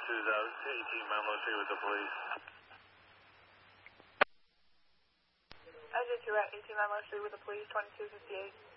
18 Memo 3 with the police. SJ2 at 18 Memo 3 with the police, 2258.